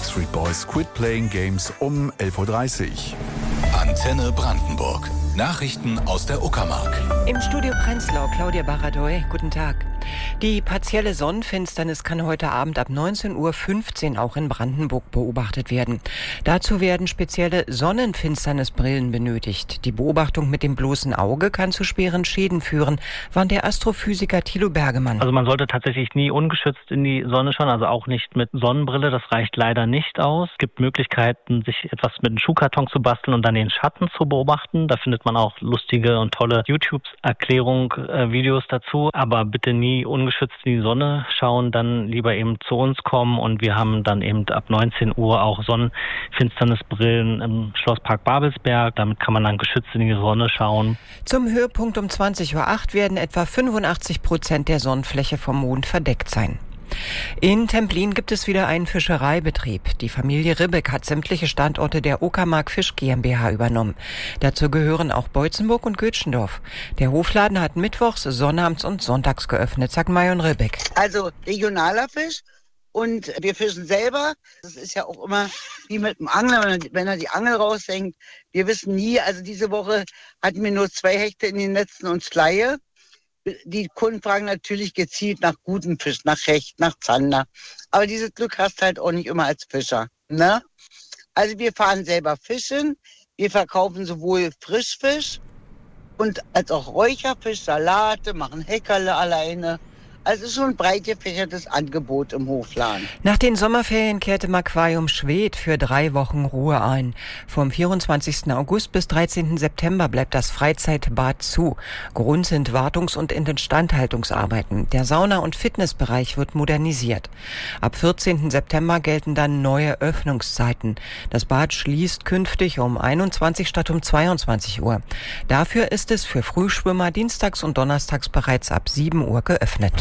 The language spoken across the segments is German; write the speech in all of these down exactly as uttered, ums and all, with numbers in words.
Backstreet Boys Quit Playing Games um elf Uhr dreißig. Antenne Brandenburg. Nachrichten aus der Uckermark. Im Studio Prenzlau, Claudia Baradoy, guten Tag. Die partielle Sonnenfinsternis kann heute Abend ab neunzehn Uhr fünfzehn auch in Brandenburg beobachtet werden. Dazu werden spezielle Sonnenfinsternisbrillen benötigt. Die Beobachtung mit dem bloßen Auge kann zu schweren Schäden führen, warnt der Astrophysiker Thilo Bergemann. Also man sollte tatsächlich nie ungeschützt in die Sonne schauen, also auch nicht mit Sonnenbrille. Das reicht leider nicht aus. Es gibt Möglichkeiten, sich etwas mit einem Schuhkarton zu basteln und dann den Schatten zu beobachten. Da findet man auch lustige und tolle YouTube-Erklärung, äh, Videos dazu. Aber bitte nie ungeschützt in die Sonne schauen, dann lieber eben zu uns kommen. Und wir haben dann eben ab neunzehn Uhr auch Sonnenfinsternisbrillen im Schlosspark Babelsberg. Damit kann man dann geschützt in die Sonne schauen. Zum Höhepunkt um zwanzig Uhr acht werden etwa fünfundachtzig Prozent der Sonnenfläche vom Mond verdeckt sein. In Templin gibt es wieder einen Fischereibetrieb. Die Familie Ribbeck hat sämtliche Standorte der Uckermark Fisch GmbH übernommen. Dazu gehören auch Beutzenburg und Götschendorf. Der Hofladen hat mittwochs, sonnabends und sonntags geöffnet, sagt Marion Ribbeck. Also regionaler Fisch und wir fischen selber. Das ist ja auch immer wie mit dem Angler, wenn er, wenn er die Angel raushängt. Wir wissen nie, also diese Woche hatten wir nur zwei Hechte in den Netzen und Schleie. Die Kunden fragen natürlich gezielt nach gutem Fisch, nach Hecht, nach Zander. Aber dieses Glück hast du halt auch nicht immer als Fischer, ne? Also wir fahren selber fischen. Wir verkaufen sowohl Frischfisch und als auch Räucherfisch, Salate, machen Häckerle alleine. Also es ist schon ein breit gefächertes Angebot im Hofladen. Nach den Sommerferien kehrte im Aquarium Schwedt für drei Wochen Ruhe ein. Vom vierundzwanzigsten August bis dreizehnten September bleibt das Freizeitbad zu. Grund sind Wartungs- und Instandhaltungsarbeiten. Der Sauna- und Fitnessbereich wird modernisiert. Ab vierzehnten September gelten dann neue Öffnungszeiten. Das Bad schließt künftig um einundzwanzig statt um zweiundzwanzig Uhr. Dafür ist es für Frühschwimmer dienstags und donnerstags bereits ab sieben Uhr geöffnet.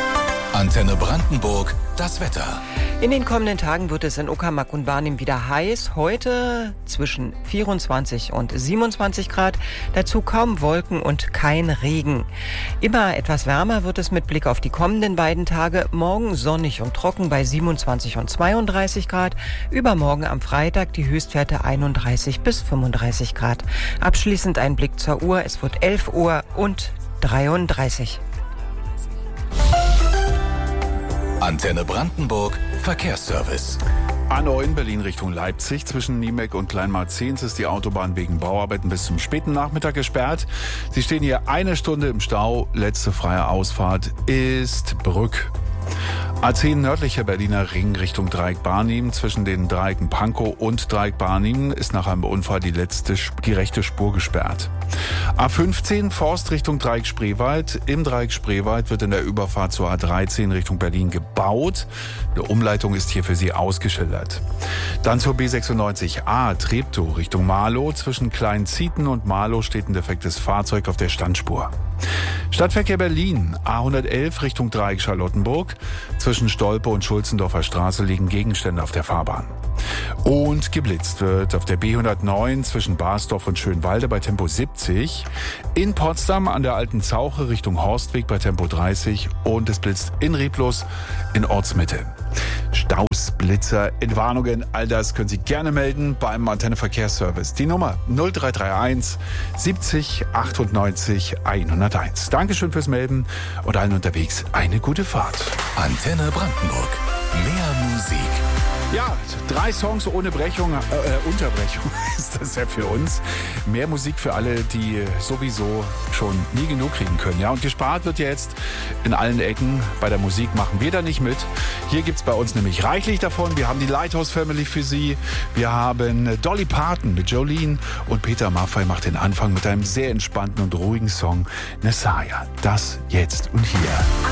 Antenne Brandenburg, das Wetter. In den kommenden Tagen wird es in Uckermark und Barnim wieder heiß. Heute zwischen vierundzwanzig und siebenundzwanzig Grad. Dazu kaum Wolken und kein Regen. Immer etwas wärmer wird es mit Blick auf die kommenden beiden Tage. Morgen sonnig und trocken bei siebenundzwanzig und zweiunddreißig Grad. Übermorgen am Freitag die Höchstwerte einunddreißig bis fünfunddreißig Grad. Abschließend ein Blick zur Uhr. Es wird elf Uhr und dreiunddreißig. Antenne Brandenburg, Verkehrsservice. A neun Berlin Richtung Leipzig. Zwischen Niemeck und Kleinmarzens ist die Autobahn wegen Bauarbeiten bis zum späten Nachmittag gesperrt. Sie stehen hier eine Stunde im Stau. Letzte freie Ausfahrt ist Brück. A zehn nördlicher Berliner Ring Richtung Dreieck Barnim. Zwischen den Dreiecken Pankow und Dreieck Barnim ist nach einem Unfall die letzte, die rechte Spur gesperrt. A fünfzehn Forst Richtung Dreieck Spreewald. Im Dreieck Spreewald wird in der Überfahrt zur A dreizehn Richtung Berlin gebaut. Eine Umleitung ist hier für Sie ausgeschildert. Dann zur B sechsundneunzig A Treptow Richtung Marlow. Zwischen Kleinzieten und Marlow steht ein defektes Fahrzeug auf der Standspur. Stadtverkehr Berlin, A hundertelf Richtung Dreieck Charlottenburg. Zwischen Stolpe und Schulzendorfer Straße liegen Gegenstände auf der Fahrbahn. Und geblitzt wird auf der B hundertneun zwischen Basdorf und Schönwalde bei Tempo siebzig. In Potsdam an der Alten Zauche Richtung Horstweg bei Tempo dreißig. Und es blitzt in Rieblus in Ortsmitte. Staus, Blitzer, Entwarnungen, all das können Sie gerne melden beim Antenne Verkehrsservice. Die Nummer null drei drei eins siebzig achtundneunzig hunderteins. Dankeschön fürs Melden und allen unterwegs eine gute Fahrt. Antenne Brandenburg. Mehr Musik. Ja, drei Songs ohne Brechung, äh, Unterbrechung ist das ja für uns. Mehr Musik für alle, die sowieso schon nie genug kriegen können. Ja, und gespart wird jetzt in allen Ecken. Bei der Musik machen wir da nicht mit. Hier gibt's bei uns nämlich reichlich davon. Wir haben die Lighthouse Family für Sie. Wir haben Dolly Parton mit Jolene und Peter Maffay macht den Anfang mit einem sehr entspannten und ruhigen Song Messiah. Das jetzt und hier.